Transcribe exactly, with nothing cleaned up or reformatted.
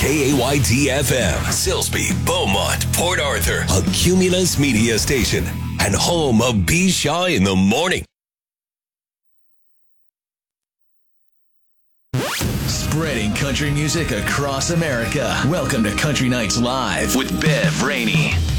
K A Y T F M, Silsbee, Beaumont, Port Arthur, a Cumulus media station, and home of B. Shaw in the Morning. Spreading country music across America. Welcome to Country Nights Live with Bev Rainey.